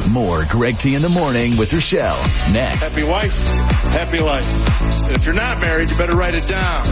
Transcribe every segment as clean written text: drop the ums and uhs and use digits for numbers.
More Greg T in the Morning with Rochelle. Next. Happy wife, happy life. If you're not married, you better write it down.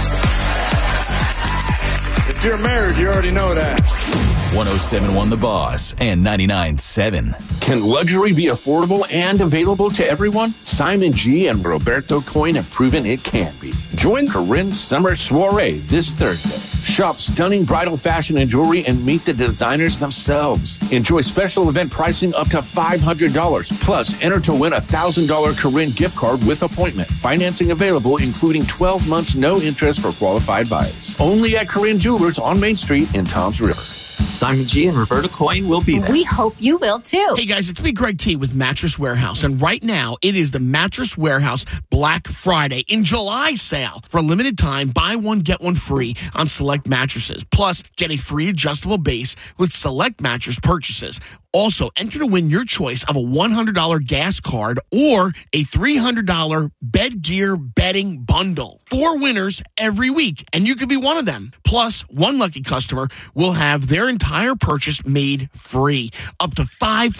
If you're married, you already know that. 107.1 The Boss and 99.7. Can luxury be affordable and available to everyone? Simon G. and Roberto Coin have proven it can be. Join Corinne's Summer Soiree this Thursday. Shop stunning bridal fashion and jewelry and meet the designers themselves. Enjoy special event pricing up to $500. Plus, enter to win a $1,000 Corinne gift card with appointment. Financing available, including 12 months no interest for qualified buyers. Only at Corinne Jewelers on Main Street in Toms River. Simon G. and Roberta Coin will be there. We hope you will, too. Hey, guys, it's me, Greg T. with Mattress Warehouse. And right now, it is the Mattress Warehouse Black Friday in July sale. For a limited time, buy one, get one free on select mattresses. Plus, get a free adjustable base with select mattress purchases. Also, enter to win your choice of a $100 gas card or a $300 bed gear bedding bundle. 4 winners every week, and you could be one of them. Plus, one lucky customer will have their entire purchase made free, up to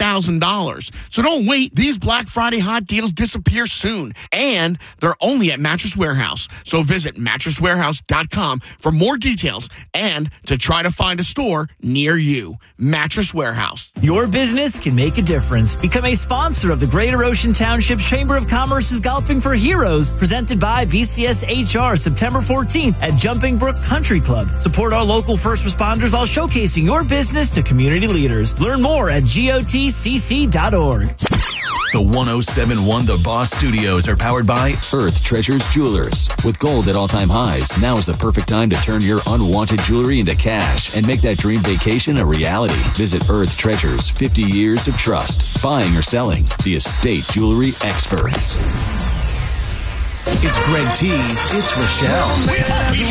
$5,000. So don't wait. These Black Friday hot deals disappear soon, and they're only at Mattress Warehouse. So visit mattresswarehouse.com for more details and to try to find a store near you. Mattress Warehouse. Your business can make a difference. Become a sponsor of the Greater Ocean Township Chamber of Commerce's Golfing for Heroes, presented by VCS HR, September 14th at Jumping Brook Country Club. Support our local first responders while showcasing your business to community leaders. Learn more at gotcc.org. The 107.1 The Boss Studios are powered by Earth Treasures Jewelers. With gold at all-time highs, now is the perfect time to turn your unwanted jewelry into cash and make that dream vacation a reality. Visit Earth Treasures, 50 years of trust. Buying or selling, the estate jewelry experts. It's Greg T. It's Rochelle.